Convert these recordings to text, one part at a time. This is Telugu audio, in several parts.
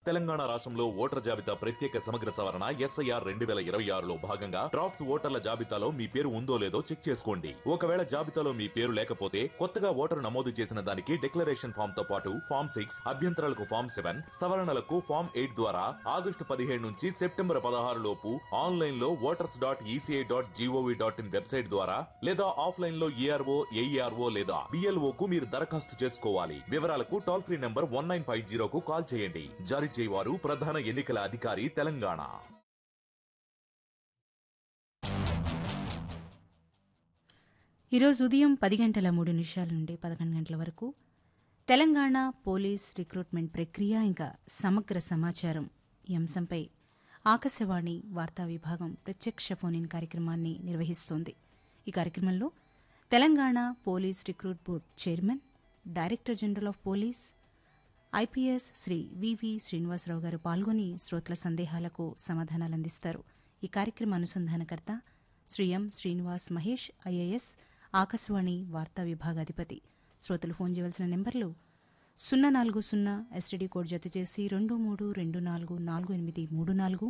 తెలంగాణ రాష్ట్రంలో ఓటర్ జాబితా ప్రత్యేక సమగ్ర సవరణ ఎస్ఐఆర్ 2026లో భాగంగా డ్రాఫ్ట్స్ ఓటర్ల జాబితాలో మీ పేరు ఉందో లేదో చెక్ చేసుకోండి. ఒకవేళ జాబితాలో మీ పేరు లేకపోతే కొత్తగా ఓటరు నమోదు చేసిన దానికి డిక్లరేషన్ ఫామ్ తో పాటు ఫామ్ 6, అభ్యంతరాలకు ఫామ్ 7, సవరణలకు ఫామ్ 8 ద్వారా ఆగస్టు 17 నుంచి సెప్టెంబర్ 16 లోపు ఆన్లైన్ లో voters.eci.gov.in వెబ్సైట్ ద్వారా లేదా ఆఫ్లైన్ లో ఏఆర్ఓ, ఏఈఆర్ఓ లేదా బిఎల్ఓ కు మీరు దరఖాస్తు చేసుకోవాలి. వివరాలకు టోల్ ఫ్రీ నంబర్ 1950 కు కాల్ చేయండి. జారీ చేయవారు ప్రధాన ఎన్నికల అధికారి తెలంగాణ. ఈరోజు ఉదయం 10 గంటల 3 నిమిషాల నుండి 11 గంటల వరకు తెలంగాణ పోలీస్ రిక్రూట్మెంట్ ప్రక్రియ ఇంకా సమగ్ర సమాచారం ఈ అంశంపై ఆకాశవాణి వార్తా విభాగం ప్రత్యక్ష ఫోన్ ఇన్ కార్యక్రమాన్ని నిర్వహిస్తోంది. ఈ కార్యక్రమంలో Telangana police recruit board chairman, director general of police IPS Shri వివి శ్రీనివాసరావు గారు పాల్గొని శ్రోతల సందేహాలకు సమాధానాలందిస్తారు. ఈ కార్యక్రమ అనుసంధానకర్త శ్రీ ఎం శ్రీనివాస్ మహేష్ ఐఏఎస్, ఆకాశవాణి వార్తా విభాగాధిపతి. శ్రోతలు ఫోన్ చేయవలసిన నెంబర్లు 040 ఎస్టీడీ కోడ్ జత చేసి 23244834,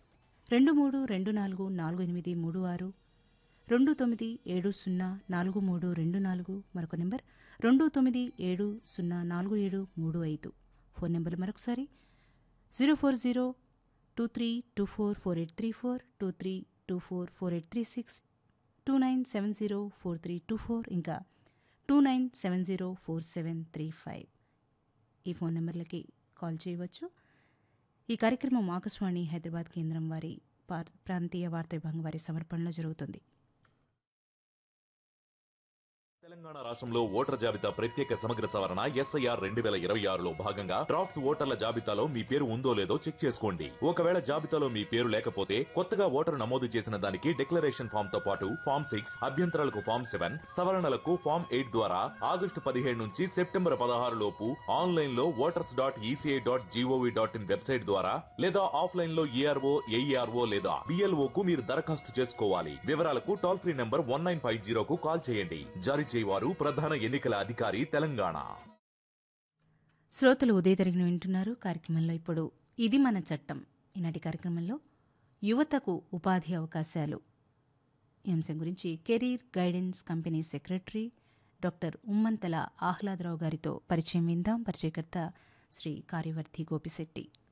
23244836, 29704324, మరొక నెంబర్ 29704735. ఫోన్ నెంబర్లు మరొకసారి 04023244834, 23244836, 29704324, ఇంకా 29704735. ఈ ఫోన్ నెంబర్లకి కాల్ చేయవచ్చు. ఈ కార్యక్రమం ఆకాశవాణి హైదరాబాద్ కేంద్రం వారి ప్రాంతీయ వార్తా విభాగం వారి సమర్పణలో జరుగుతుంది. తెలంగాణ రాష్ట్రంలో ఓటర్ జాబితా ప్రత్యేక సమగ్ర సవరణ ఎస్ఐఆర్ 2026లో భాగంగా డ్రాఫ్ట్స్ ఓటర్ల జాబితాలో మీ పేరు ఉందో లేదో చెక్ చేసుకోండి. ఒకవేళ జాబితాలో మీ పేరు లేకపోతే కొత్తగా ఓటరు నమోదు చేసిన దానికి డిక్లరేషన్ ఫామ్ తో పాటు ఫామ్ 6, అభ్యంతరాలకు ఫామ్ 7, సవరణలకు ఫామ్ 8 ద్వారా ఆగస్టు 17 నుంచి సెప్టెంబర్ 16 లోపు ఆన్లైన్ లో voters.eci.gov.in వెబ్సైట్ ద్వారా లేదా ఆఫ్లైన్ లో ఏఆర్ఓ, ఏఈఆర్ఓ లేదా బిఎల్ఓ కు మీరు దరఖాస్తు చేసుకోవాలి. వివరాలకు టోల్ ఫ్రీ నంబర్ 1950 కు కాల్ చేయండి. జారీ చేయవారు ప్రధాన ఎన్నికల అధికారి తెలంగాణ. శ్రోతలు ఉదయతరిగిన వింటున్నారు. కార్యక్రమంలో ఇప్పుడు ఇది మన చట్టం. ఈనాటి కార్యక్రమంలో యువతకు ఉపాధి అవకాశాలు ఈ అంశం గురించి career guidance company secretary doctor ఉమ్మంతల Ahladarao గారితో పరిచయం విందాం. పరిచయకర్త శ్రీ కార్యవర్తి గోపిశెట్టి.